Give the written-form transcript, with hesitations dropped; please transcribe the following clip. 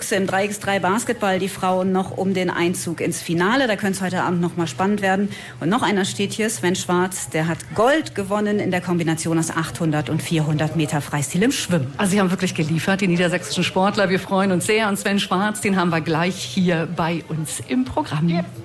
Fuchs im 3x3 Basketball die Frauen noch um den Einzug ins Finale. Da könnte es heute Abend noch mal spannend werden. Und noch einer steht hier, Sven Schwarz, der hat Gold gewonnen in der Kombination aus 800 und 400 Meter Freistil im Schwimmen. Also sie haben wirklich geliefert, die niedersächsischen Sportler. Wir freuen uns sehr. Und Sven Schwarz, den haben wir gleich hier bei uns im Programm.